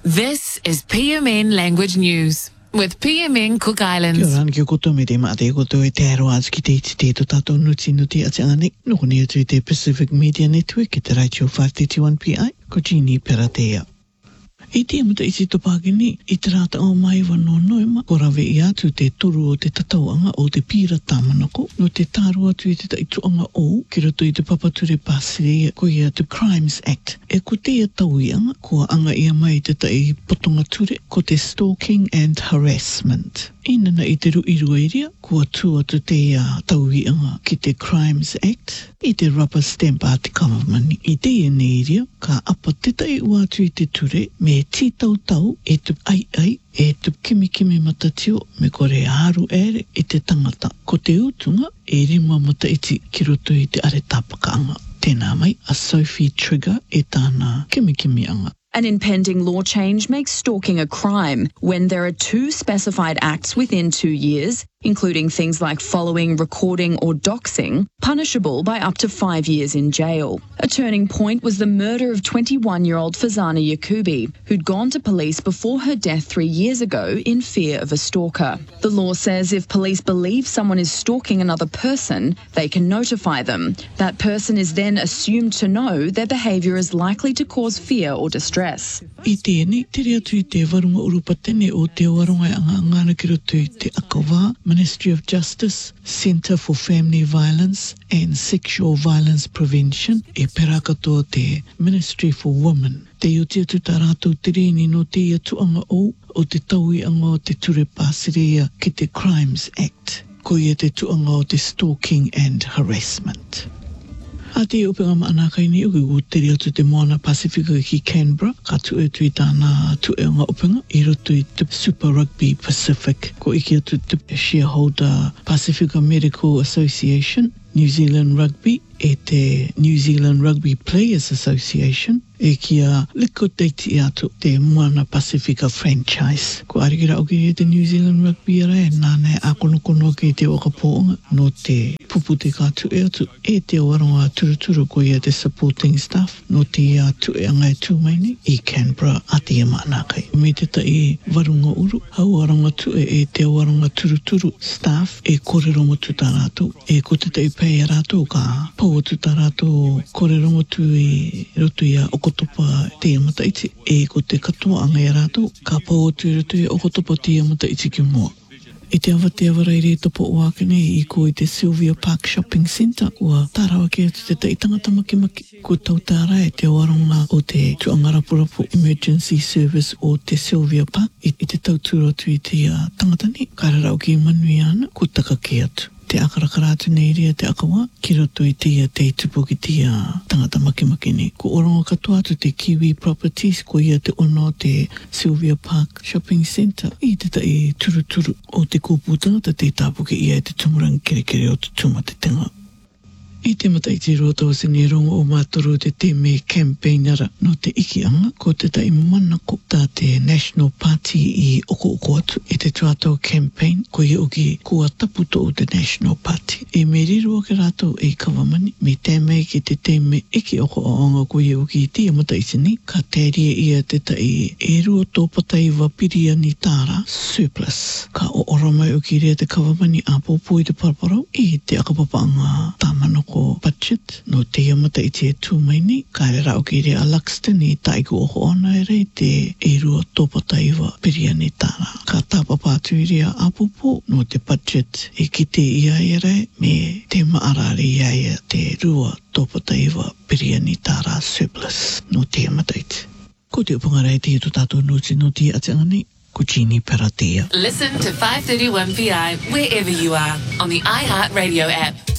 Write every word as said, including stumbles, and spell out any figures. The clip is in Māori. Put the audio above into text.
This is P M N Language News with P M N Cook Islands. Kia ora ki koto me te mate koto e te aro az ki te iti te to tato nuti nuti ati ane noko ni atu i te Pacific Media Network ki te Radio five thirty-one P I ko Gini Peratea. I te amata iti topagini i te rata o mai wano noema ko rawe i atu te toru o te tatauanga o te pira tamanako no te taru atu i te taituanga o ki roto i te papature pasire ko i atu Crimes Act. E ko te tauianga ko anga ia mai te tai potonga ture ko te stalking and harassment. Inana i te rui ruairia ko atu atu te uh, tauianga ki te Crimes Act i te rubber stamp a te government. I te eneiria ka apa te tai atu i te ture me ti tau tau e tu ai ai e tu kimi kimi matatio me kore haru ere i te tangata. Ko te utunga e rima mata iti ki roto i te are tapakaanga. Tēnā mai a Sophie Trigger e tāna kimi kimi anga. An impending law change makes stalking a crime when there are two specified acts within two years, including things like following, recording or doxing, punishable by up to five years in jail. A turning point was the murder of twenty-one-year-old Fazana Yakubi, who'd gone to police before her death three years ago in fear of a stalker. The law says if police believe someone is stalking another person, they can notify them. That person is then assumed to know their behaviour is likely to cause fear or distress. I tēnei, tere atu i te warunga urupatene o te warunga anga angana ki roto i te Akawā, Ministry of Justice, Centre for Family Violence and Sexual Violence Prevention, e perakato te Ministry for Women. Te uti atu tā rātou te reni no te atuanga o, o te taui anga o te ture pāsirea ki te Crimes Act, ko ia te tuanga o te stalking and harassment. A te upenga maanakai ni uki u tere atu te moana Pasifika ki Canberra, ka tue tui tāna tue anga upenga, i roto i te Super Rugby Pacific, ko iki atu te shareholder Pacifica Medical Association, New Zealand Rugby, e te New Zealand Rugby Players Association, e kia liko teiti atu te moana Pasifika franchise. Ko arikira oki e te New Zealand Rugby ara e nāne a konokono ki te wakapoonga no te pupu te kātu e atu e te waronga turuturu ko ia te supporting staff no te atu e angai tūmaini i Canberra a te maanakai. Me te tai warunga uru, hau waronga tu e e te waronga turuturu staff e korero motu tā rātou e ko te tai pei a rātou ka pau atu tā rātou korero motu i rotu ia okotopa te amata iti e ko te katoa anga i rātou ka pau atu i rotu ia okotopa te amata iti ki mua. I te awa te awarai re topo o akene i ko i te Sylvia Park Shopping Centre ua tārawa ki atu te tai tangata makimaki ko tau tāra e te waronga o te tuanga rapurapu Emergency Service o te Sylvia Park i, i te tautura atu i te uh, tangata ni kararau ki manui ana ko taka ki atu. Te akarakaratu nei ria te Akawā, ki roto i tia te tupu ki tia tangata makimaki ni. Ko oronga katoa atu te Kiwi Properties, ko ia te ono te Sylvia Park Shopping Centre, i te tai turuturu o te kōpūtanga ta te tāpuki ia e te tumurangi kerekere o te tuma te tenga. I te mataiti roto o sini rongo o mātoro te te me campaignera no te ikianga ko te tai manako tā te National Party i oko oko atu e te tuato campaign ko i oki kua taputo o te National Party. E me riro ke rātou e kawamani me tēmei ki te tēme iki oko o anga ko i oki i te mataiti ni ka tēria ia te tai e rua tōpatai wapiria ni tāra surplus. Ka o oramai oki rea te kawamani a pōpō i te paraparau i te akapapanga tāmanako ko budget no te amata i te tūmaini ka e rao ki rea Luxton i taiku oho ana e rei te e rua tōpataiwa piria ni tāra. Ka tāpapātu i rea apupo no te budget e ki te ia e rei me te maarari ia e te rua tōpataiwa piria ni tāra surplus no te amata i te. Ko te upunga rei te i tu tātou nuti no te atangani. Ko Gini Peratea. Listen to five thirty-one P I wherever you are on the iHeartRadio app.